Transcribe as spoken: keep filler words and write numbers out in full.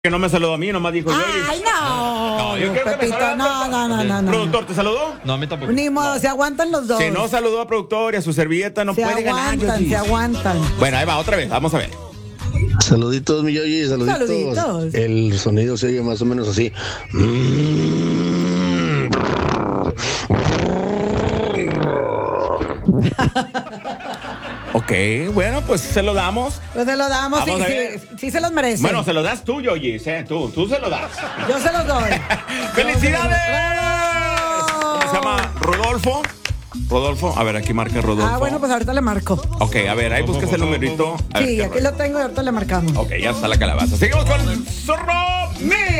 Que no me saludó a mí, nomás dijo yo. Ay, no. No, yo quiero que me Pepito, salude. no, no, no, no, no. ¿Productor te saludó? No, a mí tampoco. Ni modo, se aguantan los dos. Si no saludó a productor y a su servilleta, no se puede ganar. aguantan, Yoyi. se aguantan. Bueno, ahí va, otra vez, vamos a ver. Saluditos, mi Yoyi, saluditos. Saluditos. El sonido se oye más o menos así. Ok, bueno, pues se lo damos. Pues se lo damos, sí, Vamos a sí, ver. sí se los merece. Bueno, se lo das tú, Yoyi, ¿eh? Tú, tú se lo das. Yo se los doy. ¡Felicidades! ¡Bravo! ¿Cómo se llama? Rodolfo. Rodolfo, a ver, aquí marca Rodolfo. Ah, bueno, pues ahorita le marco. Ok, a ver, ahí busques el numerito. A ver, Sí, qué aquí rollo. lo tengo y ahorita le marcamos. Ok, ya está la calabaza. Seguimos con Zorro Mía.